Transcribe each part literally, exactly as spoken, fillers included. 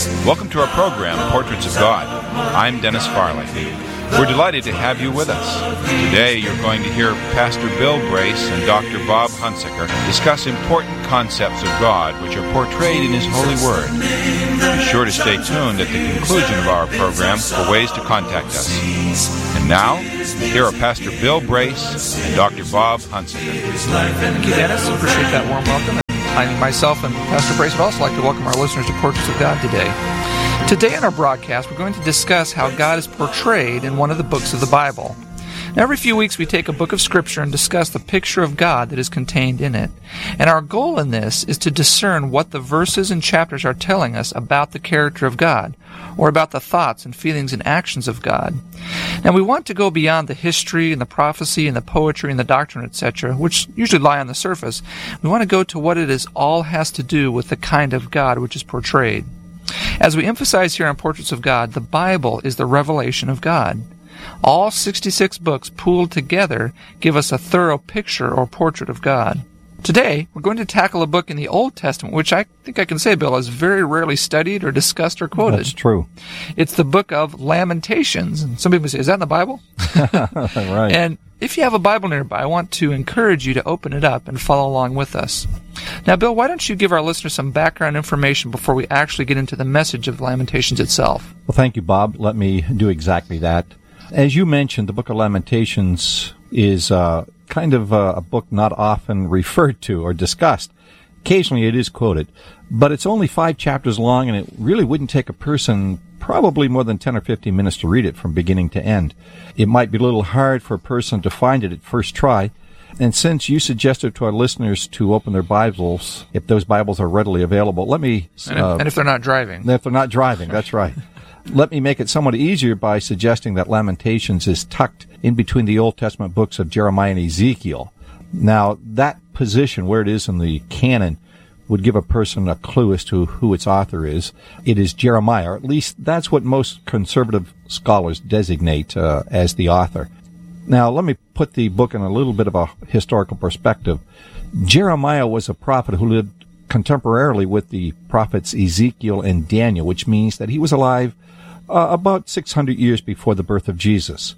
Welcome to our program, Portraits of God. I'm Dennis Farley. We're delighted to have you with us. Today you're going to hear Pastor Bill Brace and Doctor Bob Hunsaker discuss important concepts of God which are portrayed in His holy Word. Be sure to stay tuned at the conclusion of our program for ways to contact us. And now, here are Pastor Bill Brace and Doctor Bob Hunsaker. Thank you, Dennis. Appreciate that warm welcome. I myself and Pastor Brace would also like to welcome our listeners to Portraits of God today. Today in our broadcast, we're going to discuss how God is portrayed in one of the books of the Bible. Now, every few weeks we take a book of Scripture and discuss the picture of God that is contained in it. And our goal in this is to discern what the verses and chapters are telling us about the character of God, or about the thoughts and feelings and actions of God. Now, we want to go beyond the history and the prophecy and the poetry and the doctrine, et cetera, which usually lie on the surface. We want to go to what it is all has to do with the kind of God which is portrayed. As we emphasize here on Portraits of God, the Bible is the revelation of God. All sixty-six books pooled together give us a thorough picture or portrait of God. Today, we're going to tackle a book in the Old Testament, which I think I can say, Bill, is very rarely studied or discussed or quoted. That's true. It's the book of Lamentations. And some people say, is that in the Bible? Right. And if you have a Bible nearby, I want to encourage you to open it up and follow along with us. Now, Bill, why don't you give our listeners some background information before we actually get into the message of Lamentations itself? Well, thank you, Bob. Let me do exactly that. As you mentioned, the book of Lamentations is uh, kind of uh, a book not often referred to or discussed. Occasionally it is quoted, but it's only five chapters long, and it really wouldn't take a person probably more than ten or fifteen minutes to read it from beginning to end. It might be a little hard for a person to find it at first try, and since you suggested to our listeners to open their Bibles, if those Bibles are readily available, let me... And if, uh, and if they're not driving. If they're not driving, that's right. Let me make it somewhat easier by suggesting that Lamentations is tucked in between the Old Testament books of Jeremiah and Ezekiel. Now, that position, where it is in the canon, would give a person a clue as to who its author is. It is Jeremiah, or at least that's what most conservative scholars designate uh, as the author. Now, let me put the book in a little bit of a historical perspective. Jeremiah was a prophet who lived contemporarily with the prophets Ezekiel and Daniel, which means that he was alive uh, about six hundred years before the birth of Jesus.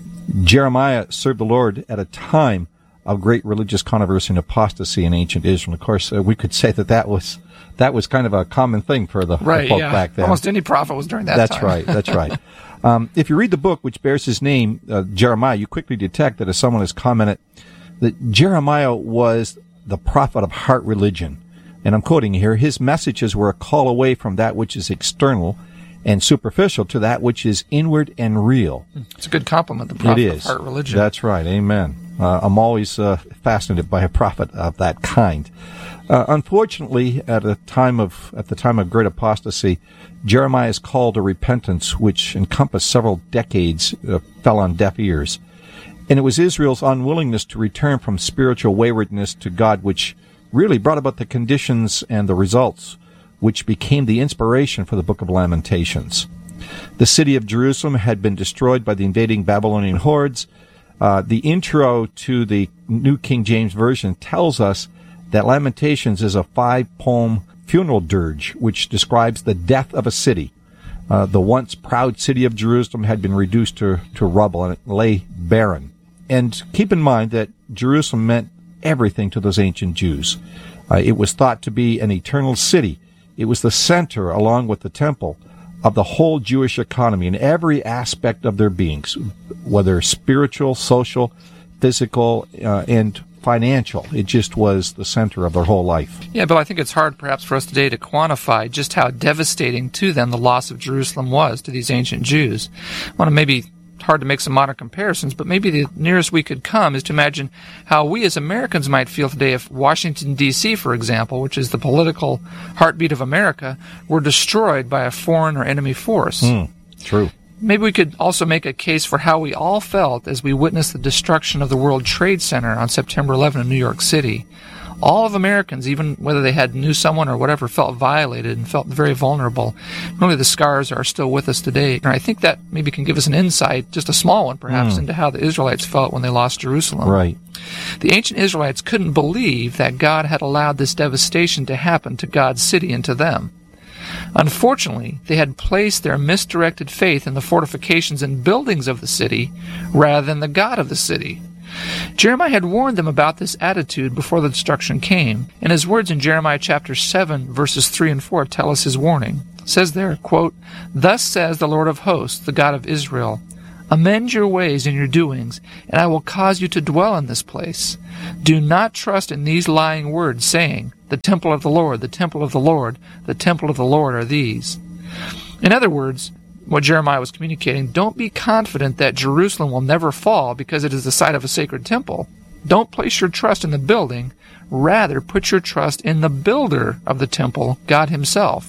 Jeremiah served the Lord at a time of great religious controversy and apostasy in ancient Israel. Of course, uh, we could say that that was that was kind of a common thing for the, right, the folk yeah. back then. Almost any prophet was during that that's time. That's right, that's right. Um, if you read the book which bears his name, uh, Jeremiah, you quickly detect that as someone has commented, that Jeremiah was the prophet of heart religion. And I'm quoting here, his messages were a call away from that which is external and superficial to that which is inward and real. It's a good compliment, the prophet it is. of heart religion. That's right, amen. Uh, I'm always uh, fascinated by a prophet of that kind. Uh, unfortunately, at a time of at the time of great apostasy, Jeremiah's call to repentance, which encompassed several decades, uh, fell on deaf ears. And it was Israel's unwillingness to return from spiritual waywardness to God which really brought about the conditions and the results which became the inspiration for the book of Lamentations. The city of Jerusalem had been destroyed by the invading Babylonian hordes. Uh, the intro to the New King James Version tells us that Lamentations is a five-poem funeral dirge which describes the death of a city. Uh, the once proud city of Jerusalem had been reduced to, to rubble, and it lay barren. And keep in mind that Jerusalem meant everything to those ancient Jews. Uh, it was thought to be an eternal city. It was the center, along with the temple, of the whole Jewish economy in every aspect of their beings, whether spiritual, social, physical, uh, and financial. It just was the center of their whole life. Yeah, Bill, I think it's hard perhaps for us today to quantify just how devastating to them the loss of Jerusalem was to these ancient Jews. I want to maybe hard to make some modern comparisons, but maybe the nearest we could come is to imagine how we as Americans might feel today if Washington, D C, for example, which is the political heartbeat of America, were destroyed by a foreign or enemy force. Mm, true. Maybe we could also make a case for how we all felt as we witnessed the destruction of the World Trade Center on September eleventh in New York City. All of Americans, even whether they had knew someone or whatever, felt violated and felt very vulnerable. Really, the scars are still with us today. And I think that maybe can give us an insight, just a small one perhaps, mm. into how the Israelites felt when they lost Jerusalem. Right. The ancient Israelites couldn't believe that God had allowed this devastation to happen to God's city and to them. Unfortunately, they had placed their misdirected faith in the fortifications and buildings of the city rather than the God of the city. Jeremiah had warned them about this attitude before the destruction came, and his words in Jeremiah chapter seven, verses three and four tell us his warning. It says there, quote, "Thus says the Lord of hosts, the God of Israel, amend your ways and your doings, and I will cause you to dwell in this place. Do not trust in these lying words, saying, the temple of the Lord, the temple of the Lord, the temple of the Lord are these." In other words, what Jeremiah was communicating, don't be confident that Jerusalem will never fall because it is the site of a sacred temple. Don't place your trust in the building. Rather, put your trust in the builder of the temple, God himself.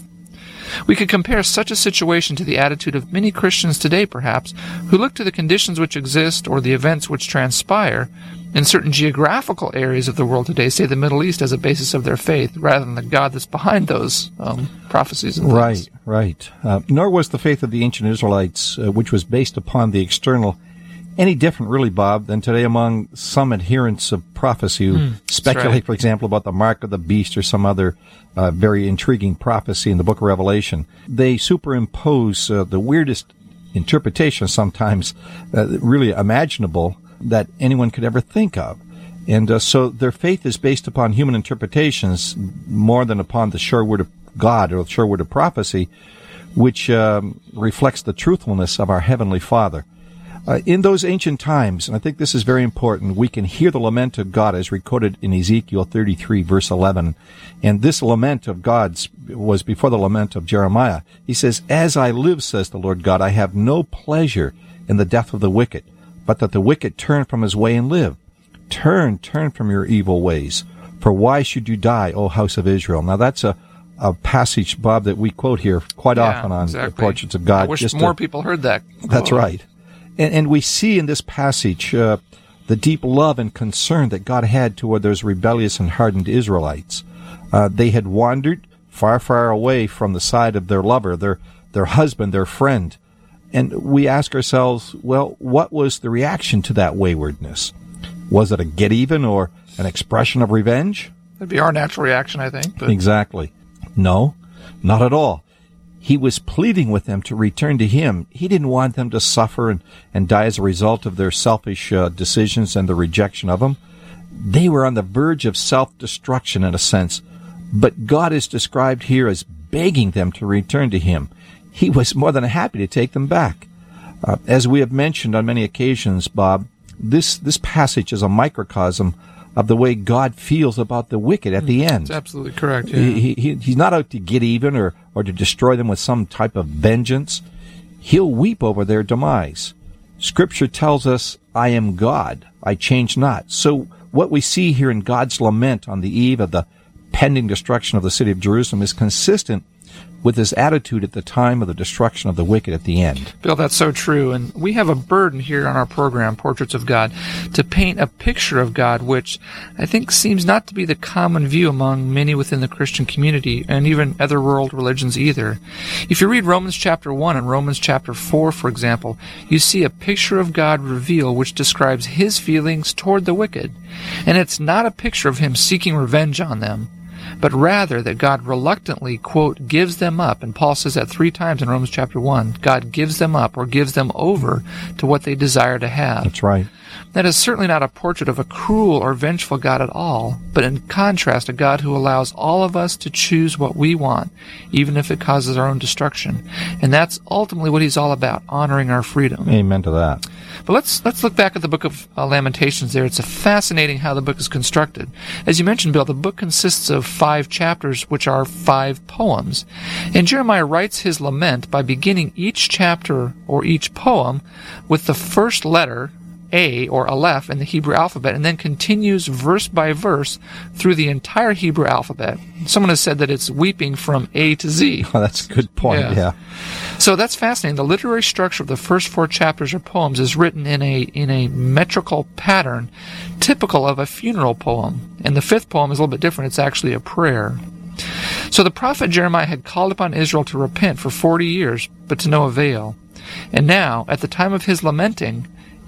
We could compare such a situation to the attitude of many Christians today, perhaps, who look to the conditions which exist or the events which transpire in certain geographical areas of the world today, say the Middle East, as a basis of their faith, rather than the God that's behind those um, prophecies and things. Right, right. Uh, nor was the faith of the ancient Israelites, uh, which was based upon the external, any different, really, Bob, than today among some adherents of prophecy who mm, speculate, right. for example, about the mark of the beast or some other uh, very intriguing prophecy in the book of Revelation. They superimpose uh, the weirdest interpretation, sometimes uh, really imaginable, that anyone could ever think of. And uh, so their faith is based upon human interpretations more than upon the sure word of God or the sure word of prophecy, which um, reflects the truthfulness of our Heavenly Father. Uh, in those ancient times, and I think this is very important, we can hear the lament of God as recorded in Ezekiel thirty-three, verse eleven. And this lament of God's was before the lament of Jeremiah. He says, "As I live, says the Lord God, I have no pleasure in the death of the wicked, but that the wicked turn from his way and live. Turn, turn from your evil ways. For why should you die, O house of Israel?" Now that's a, a passage, Bob, that we quote here quite yeah, often on exactly. the Portraits of God. I wish Just more to, people heard that quote. That's right. And, and we see in this passage uh, the deep love and concern that God had toward those rebellious and hardened Israelites. Uh, they had wandered far, far away from the side of their lover, their their husband, their friend. And we ask ourselves, well, what was the reaction to that waywardness? Was it a get even or an expression of revenge? That'd be our natural reaction, I think. But. Exactly. No, not at all. He was pleading with them to return to him. He didn't want them to suffer and, and die as a result of their selfish uh, decisions and the rejection of him. They were on the verge of self-destruction in a sense, but God is described here as begging them to return to him. He was more than happy to take them back. Uh, as we have mentioned on many occasions, Bob, this, this passage is a microcosm of the way God feels about the wicked at the end. That's absolutely correct. Yeah. He, he, he's not out to get even or, or to destroy them with some type of vengeance. He'll weep over their demise. Scripture tells us, "I am God, I change not." So what we see here in God's lament on the eve of the pending destruction of the city of Jerusalem is consistent with his attitude at the time of the destruction of the wicked at the end. Bill, that's so true. And we have a burden here on our program, Portraits of God, to paint a picture of God which I think seems not to be the common view among many within the Christian community and even other world religions either. If you read Romans chapter one and Romans chapter four, for example, you see a picture of God revealed which describes his feelings toward the wicked. And it's not a picture of him seeking revenge on them, but rather that God reluctantly, quote, gives them up. And Paul says that three times in Romans chapter one. God gives them up or gives them over to what they desire to have. That's right. That is certainly not a portrait of a cruel or vengeful God at all, but in contrast, a God who allows all of us to choose what we want, even if it causes our own destruction. And that's ultimately what he's all about, honoring our freedom. Amen to that. But let's let's look back at the book of uh, Lamentations there. It's a fascinating how the book is constructed. As you mentioned, Bill, the book consists of five chapters, which are five poems. And Jeremiah writes his lament by beginning each chapter or each poem with the first letter, A or Aleph, in the Hebrew alphabet, and then continues verse by verse through the entire Hebrew alphabet. Someone has said that it's weeping from A to Z. Oh, that's a good point, yeah. yeah. So that's fascinating. The literary structure of the first four chapters or poems is written in a in a metrical pattern typical of a funeral poem. And the fifth poem is a little bit different. It's actually a prayer. So the prophet Jeremiah had called upon Israel to repent for forty years, but to no avail. And now, at the time of his lamenting,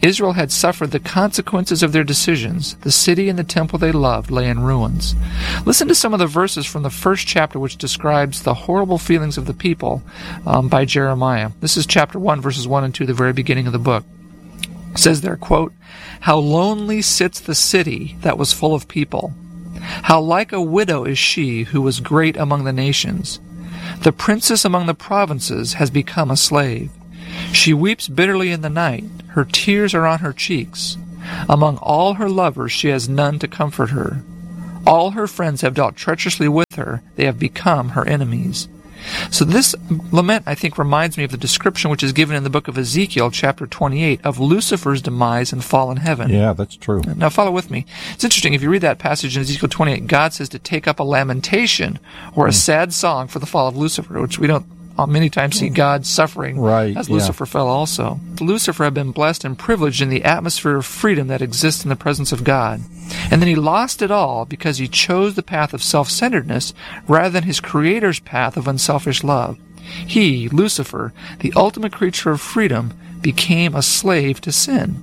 Israel had suffered the consequences of their decisions. The city and the temple they loved lay in ruins. Listen to some of the verses from the first chapter which describes the horrible feelings of the people um, by Jeremiah. This is chapter one, verses one and two, the very beginning of the book. It says there, quote, "How lonely sits the city that was full of people. How like a widow is she who was great among the nations. The princess among the provinces has become a slave. She weeps bitterly in the night. Her tears are on her cheeks. Among all her lovers she has none to comfort her. All her friends have dealt treacherously with her. They have become her enemies." So this lament, I think, reminds me of the description which is given in the book of Ezekiel, chapter twenty-eight, of Lucifer's demise in fallen heaven. Yeah, that's true. Now follow with me. It's interesting, if you read that passage in Ezekiel twenty-eight, God says to take up a lamentation or a mm. sad song for the fall of Lucifer, which we don't many times see God suffering right, as yeah. Lucifer fell also. Lucifer had been blessed and privileged in the atmosphere of freedom that exists in the presence of God. And then he lost it all because he chose the path of self-centeredness rather than his Creator's path of unselfish love. He, Lucifer, the ultimate creature of freedom, became a slave to sin.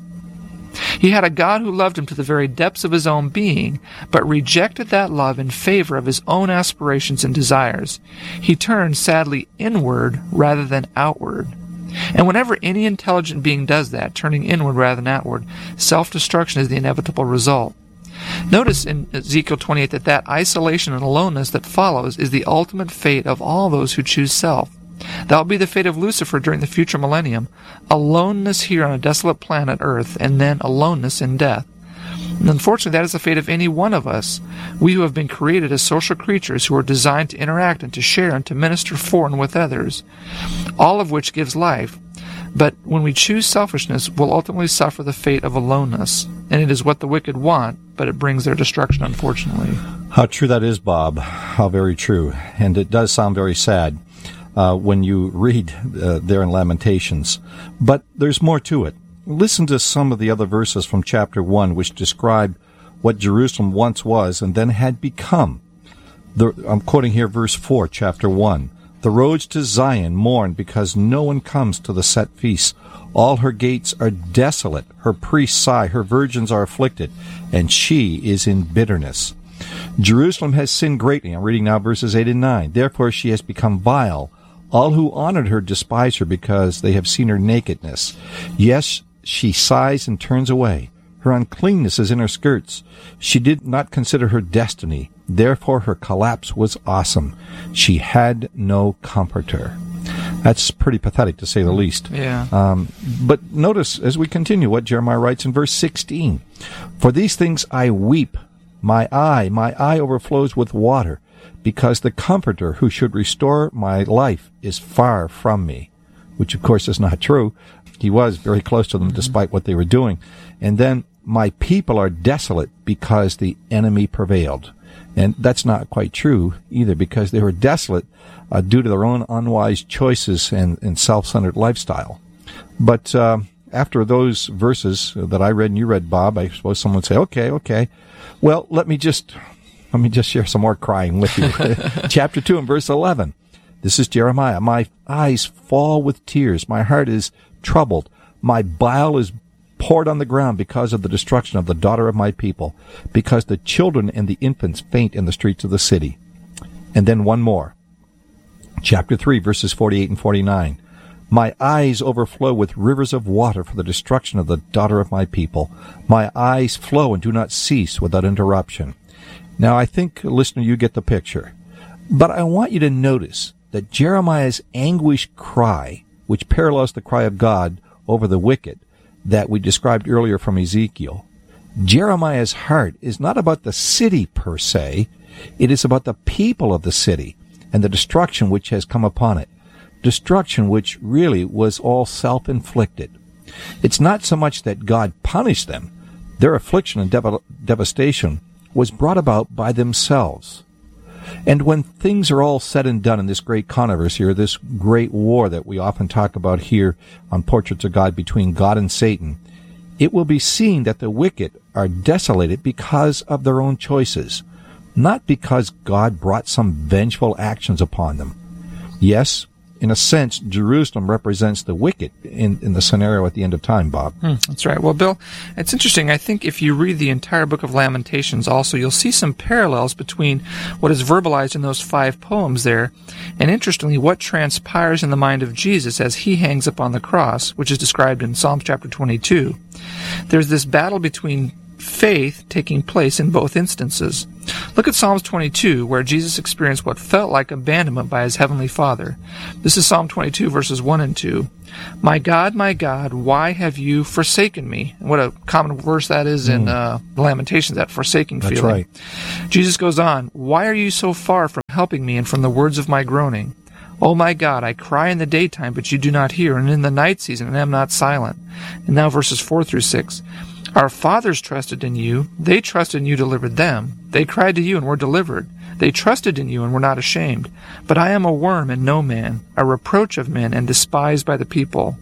He had a God who loved him to the very depths of his own being, but rejected that love in favor of his own aspirations and desires. He turned, sadly, inward rather than outward. And whenever any intelligent being does that, turning inward rather than outward, self-destruction is the inevitable result. Notice in Ezekiel twenty-eight that that isolation and aloneness that follows is the ultimate fate of all those who choose self. That will be the fate of Lucifer during the future millennium. Aloneness here on a desolate planet Earth, and then aloneness in death. And unfortunately, that is the fate of any one of us. We who have been created as social creatures who are designed to interact and to share and to minister for and with others, all of which gives life. But when we choose selfishness, we'll ultimately suffer the fate of aloneness. And it is what the wicked want, but it brings their destruction, unfortunately. How true that is, Bob. How very true. And it does sound very sad uh, when you read uh, there in Lamentations. But there's more to it. Listen to some of the other verses from chapter one, which describe what Jerusalem once was and then had become. The, I'm quoting here verse four, chapter one. "The roads to Zion mourn because no one comes to the set feasts. All her gates are desolate. Her priests sigh. Her virgins are afflicted, and she is in bitterness. Jerusalem has sinned greatly." I'm reading now verses eight and nine. "Therefore she has become vile. All who honored her despise her because they have seen her nakedness. Yes, she sighs and turns away. Her uncleanness is in her skirts. She did not consider her destiny. Therefore her collapse was awesome. She had no comforter." That's pretty pathetic, to say the least. Yeah. Um, but notice, as we continue, what Jeremiah writes in verse sixteen. "For these things I weep. My eye, my eye overflows with water, because the Comforter who should restore my life is far from me." Which, of course, is not true. He was very close to them, mm-hmm. despite what they were doing. And then, "My people are desolate because the enemy prevailed." And that's not quite true either, because they were desolate uh, due to their own unwise choices and, and self-centered lifestyle. But uh, after those verses that I read and you read, Bob, I suppose someone would say, okay, okay. Well, let me just let me just share some more crying with you. Chapter two and verse eleven. This is Jeremiah. "My eyes fall with tears. My heart is troubled. My bile is poured on the ground because of the destruction of the daughter of my people, because the children and the infants faint in the streets of the city." And then one more. Chapter three, verses forty-eight and forty-nine. "My eyes overflow with rivers of water for the destruction of the daughter of my people. My eyes flow and do not cease without interruption." Now, I think, listener, you get the picture. But I want you to notice that Jeremiah's anguish cry, which parallels the cry of God over the wicked that we described earlier from Ezekiel, Jeremiah's heart is not about the city per se. It is about the people of the city and the destruction which has come upon it. Destruction which really was all self-inflicted. It's not so much that God punished them. Their affliction and dev- devastation was brought about by themselves. And when things are all said and done in this great controversy, or this great war that we often talk about here on Portraits of God between God and Satan, it will be seen that the wicked are desolated because of their own choices, not because God brought some vengeful actions upon them. Yes, in a sense, Jerusalem represents the wicked in, in the scenario at the end of time, Bob. Hmm, that's right. Well, Bill, it's interesting. I think if you read the entire book of Lamentations also, you'll see some parallels between what is verbalized in those five poems there, and interestingly, what transpires in the mind of Jesus as he hangs upon the cross, which is described in Psalms chapter twenty-two. There's this battle between faith taking place in both instances. Look at Psalms twenty-two, where Jesus experienced what felt like abandonment by his heavenly Father. This is Psalm twenty-two, verses one and two. My God, my God, why have you forsaken me? And what a common verse that is in uh, Lamentations, that forsaking That's feeling. Right. Jesus goes on, why are you so far from helping me and from the words of my groaning? Oh my God, I cry in the daytime, but you do not hear, and in the night season, and am not silent. And now verses four through six. Our fathers trusted in you. They trusted and you delivered them. They cried to you and were delivered. They trusted in you and were not ashamed. But I am a worm and no man, a reproach of men and despised by the people.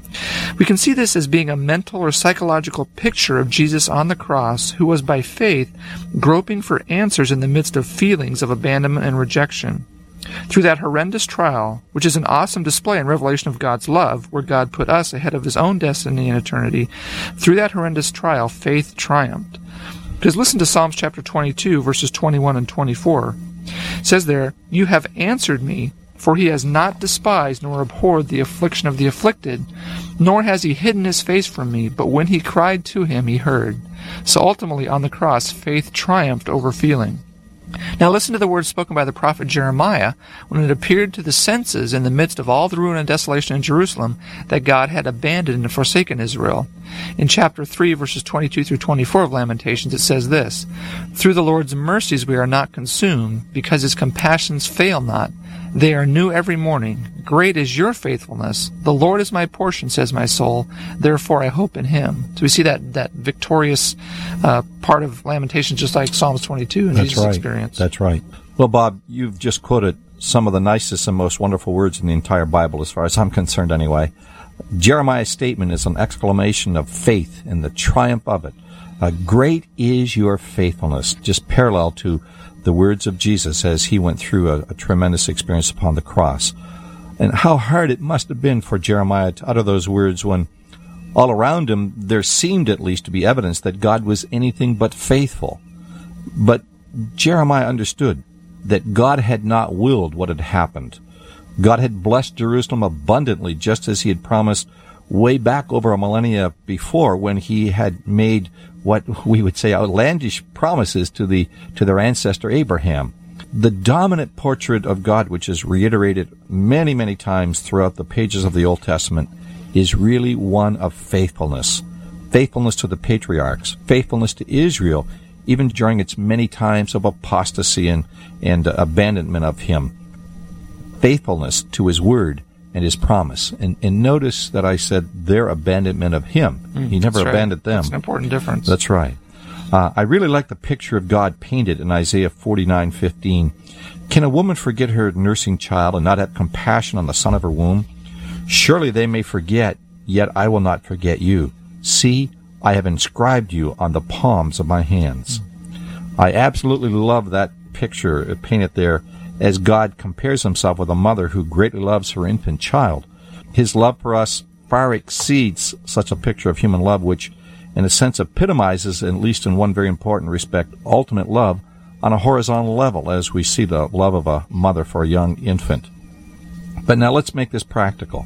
We can see this as being a mental or psychological picture of Jesus on the cross, who was by faith groping for answers in the midst of feelings of abandonment and rejection. Through that horrendous trial, which is an awesome display and revelation of God's love, where God put us ahead of his own destiny and eternity, through that horrendous trial, faith triumphed. Because listen to Psalms chapter twenty-two, verses twenty-one and twenty-four. It says there, you have answered me, for he has not despised nor abhorred the affliction of the afflicted, nor has he hidden his face from me, but when he cried to him, he heard. So ultimately, on the cross, faith triumphed over feeling. Now listen to the words spoken by the prophet Jeremiah when it appeared to the senses in the midst of all the ruin and desolation in Jerusalem that God had abandoned and forsaken Israel. In chapter three, verses twenty-two through twenty-four of Lamentations, it says this, through the Lord's mercies we are not consumed, because his compassions fail not. They are new every morning. Great is your faithfulness. The Lord is my portion, says my soul. Therefore I hope in him. So we see that, that victorious uh, part of Lamentations, just like Psalms twenty-two and That's Jesus' right. experience. That's right. Well, Bob, you've just quoted some of the nicest and most wonderful words in the entire Bible, as far as I'm concerned anyway. Jeremiah's statement is an exclamation of faith in the triumph of it. Uh, great is your faithfulness, just parallel to the words of Jesus as he went through a, a tremendous experience upon the cross. And how hard it must have been for Jeremiah to utter those words when all around him there seemed at least to be evidence that God was anything but faithful. But Jeremiah understood that God had not willed what had happened. God had blessed Jerusalem abundantly, just as he had promised way back over a millennia before, when he had made what we would say outlandish promises to the to their ancestor Abraham. The dominant portrait of God, which is reiterated many, many times throughout the pages of the Old Testament, is really one of faithfulness. Faithfulness to the patriarchs, faithfulness to Israel, even during its many times of apostasy and, and abandonment of him. Faithfulness to his word and his promise. And, and notice that I said their abandonment of him. Mm, he never abandoned right. them. That's an important difference. That's right. Uh, I really like the picture of God painted in Isaiah forty-nine fifteen. Can a woman forget her nursing child and not have compassion on the son of her womb? Surely they may forget, yet I will not forget you. See, I have inscribed you on the palms of my hands. I absolutely love that picture painted there as God compares himself with a mother who greatly loves her infant child. His love for us far exceeds such a picture of human love, which in a sense epitomizes, at least in one very important respect, ultimate love on a horizontal level, as we see the love of a mother for a young infant. But now let's make this practical.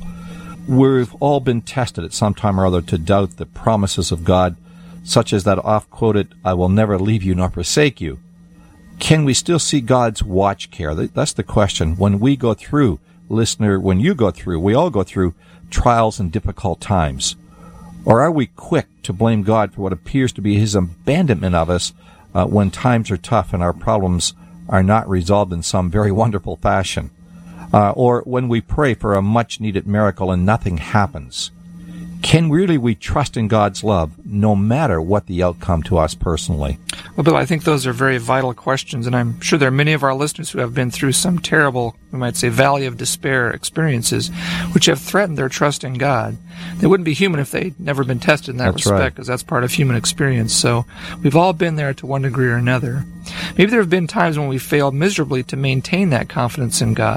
We've all been tested at some time or other to doubt the promises of God, such as that oft-quoted, I will never leave you nor forsake you. Can we still see God's watch care? That's the question. When we go through, listener, when you go through, we all go through trials and difficult times. Or are we quick to blame God for what appears to be his abandonment of us uh, when times are tough and our problems are not resolved in some very wonderful fashion? Uh, or when we pray for a much-needed miracle and nothing happens? Can really we trust in God's love no matter what the outcome to us personally? Well, Bill, I think those are very vital questions, and I'm sure there are many of our listeners who have been through some terrible, we might say, valley of despair experiences, which have threatened their trust in God. They wouldn't be human if they'd never been tested in that that's respect, right. because that's part of human experience. So we've all been there to one degree or another. Maybe there have been times when we failed miserably to maintain that confidence in God.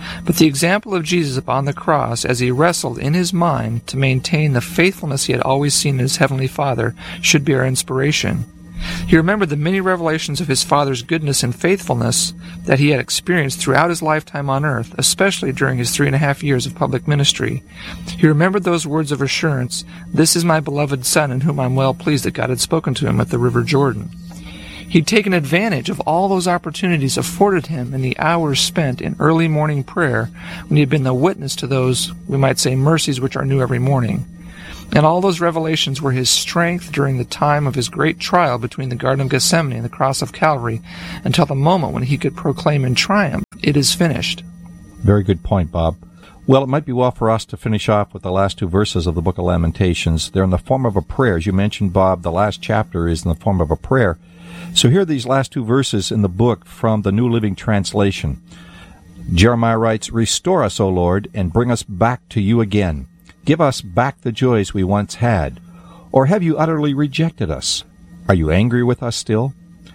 But the example of Jesus upon the cross, as he wrestled in his mind to maintain the faithfulness he had always seen in his heavenly Father, should be our inspiration. He remembered the many revelations of his Father's goodness and faithfulness that he had experienced throughout his lifetime on earth, especially during his three and a half years of public ministry. He remembered those words of assurance, "This is my beloved Son, in whom I am well pleased," that God had spoken to him at the River Jordan. He'd taken advantage of all those opportunities afforded him in the hours spent in early morning prayer when he had been the witness to those, we might say, mercies which are new every morning. And all those revelations were his strength during the time of his great trial between the Garden of Gethsemane and the cross of Calvary, until the moment when he could proclaim in triumph, "It is finished." Very good point, Bob. Well, it might be well for us to finish off with the last two verses of the book of Lamentations. They're in the form of a prayer. As you mentioned, Bob, the last chapter is in the form of a prayer. So here are these last two verses in the book from the New Living Translation. Jeremiah writes, "Restore us, O Lord, and bring us back to you again. Give us back the joys we once had. Or have you utterly rejected us? Are you angry with us still?"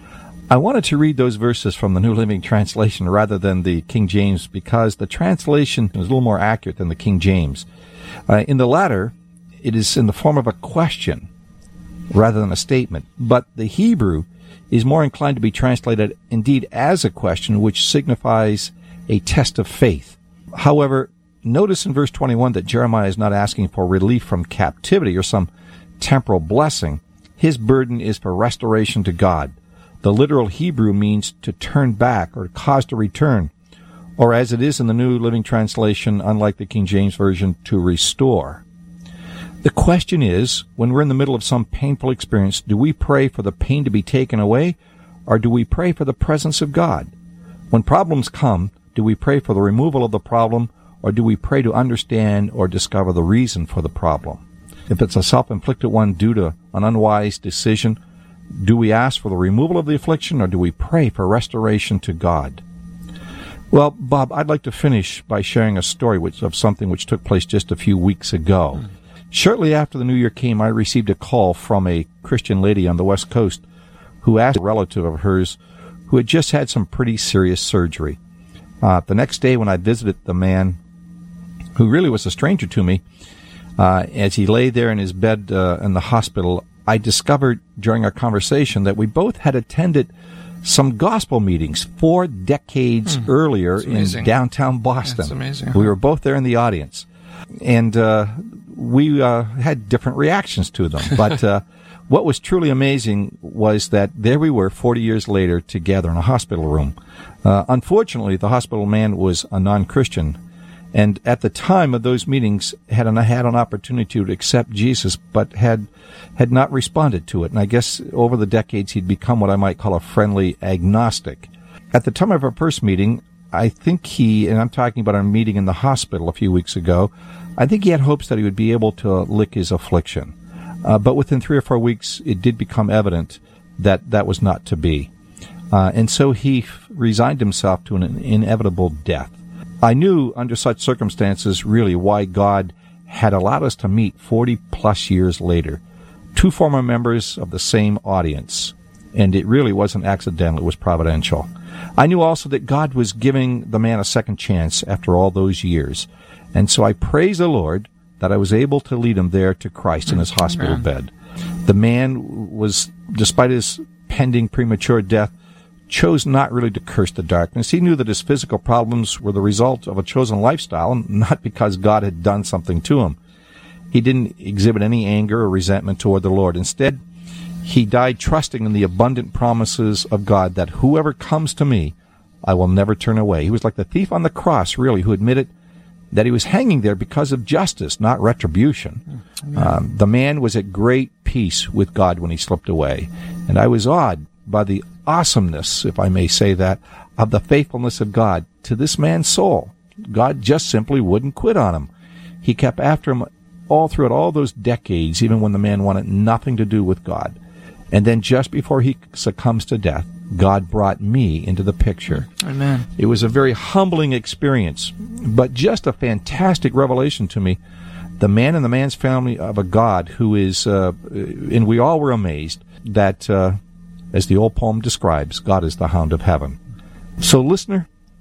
I wanted to read those verses from the New Living Translation rather than the King James because the translation is a little more accurate than the King James. Uh, in the latter, it is in the form of a question rather than a statement. But the Hebrew is more inclined to be translated indeed as a question, which signifies a test of faith. However, notice in verse twenty-one that Jeremiah is not asking for relief from captivity or some temporal blessing. His burden is for restoration to God. The literal Hebrew means to turn back or cause to return, or as it is in the New Living Translation, unlike the King James Version, to restore. The question is, when we're in the middle of some painful experience, do we pray for the pain to be taken away, or do we pray for the presence of God? When problems come, do we pray for the removal of the problem, or do we pray to understand or discover the reason for the problem? If it's a self-inflicted one due to an unwise decision, do we ask for the removal of the affliction, or do we pray for restoration to God? Well, Bob, I'd like to finish by sharing a story which, of something which took place just a few weeks ago. Mm. Shortly after the New Year came, I received a call from a Christian lady on the West Coast who asked a relative of hers who had just had some pretty serious surgery. Uh, the next day when I visited the man, who really was a stranger to me, uh, as he lay there in his bed uh, in the hospital, I discovered during our conversation that we both had attended some gospel meetings four decades hmm. earlier in downtown Boston. That's amazing. We were both there in the audience. And uh, we uh, had different reactions to them. But uh, what was truly amazing was that there we were forty years later together in a hospital room. Uh, unfortunately, the hospital man was a non-Christian. And at the time of those meetings, had an, had an opportunity to accept Jesus, but had had not responded to it. And I guess over the decades, he'd become what I might call a friendly agnostic. At the time of our first meeting, I think he, and I'm talking about our meeting in the hospital a few weeks ago, I think he had hopes that he would be able to lick his affliction. Uh, but within three or four weeks, it did become evident that that was not to be. Uh, and so he f- resigned himself to an inevitable death. I knew under such circumstances really why God had allowed us to meet forty plus years later. Two former members of the same audience. And it really wasn't accidental, it was providential. I knew also that God was giving the man a second chance after all those years. And so I praise the Lord that I was able to lead him there to Christ in his hospital bed. The man was, despite his pending premature death, chose not really to curse the darkness. He knew that his physical problems were the result of a chosen lifestyle, and not because God had done something to him. He didn't exhibit any anger or resentment toward the Lord. Instead, he died trusting in the abundant promises of God that whoever comes to me, I will never turn away. He was like the thief on the cross, really, who admitted that he was hanging there because of justice, not retribution. Um, the man was at great peace with God when he slipped away. And I was awed by the awesomeness, if I may say that, of the faithfulness of God to this man's soul. God just simply wouldn't quit on him. He kept after him all throughout all those decades, even when the man wanted nothing to do with God. And then just before he succumbs to death, God brought me into the picture. Amen. It was a very humbling experience, but just a fantastic revelation to me. The man and the man's family of a God who is, uh, and we all were amazed that, uh, as the old poem describes, God is the hound of heaven. So, listener,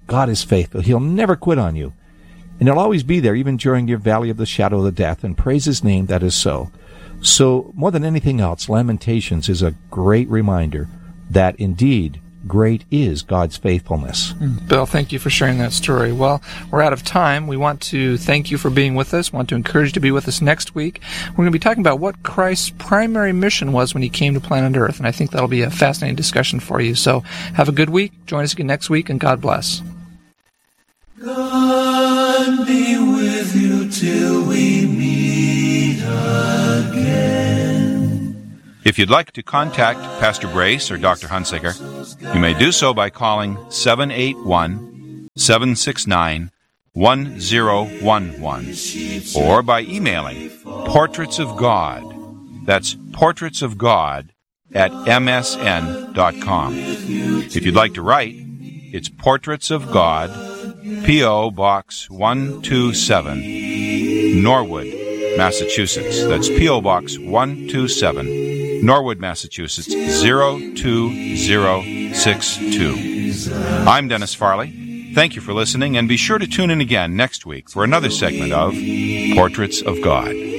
God is faithful. He'll never quit on you. And He'll always be there, even during your valley of the shadow of the death. And praise His name, that is so. So, more than anything else, Lamentations is a great reminder that indeed, great is God's faithfulness. Bill, thank you for sharing that story. Well, we're out of time. We want to thank you for being with us. We want to encourage you to be with us next week. We're going to be talking about what Christ's primary mission was when He came to planet Earth, and I think that'll be a fascinating discussion for you. So have a good week. Join us again next week, and God bless. God be with you till we meet again. If you'd like to contact Pastor Brace or Doctor Hunsicker, you may do so by calling seven eight one, seven six nine, one zero one one or by emailing Portraits of God. That's Portraits of God at m s n dot com. If you'd like to write, it's Portraits of God, P O. Box one two seven, Norwood, Massachusetts. That's P O. Box one two seven, Norwood, Massachusetts, zero two zero six two. I'm Dennis Farley. Thank you for listening, and be sure to tune in again next week for another segment of Portraits of God.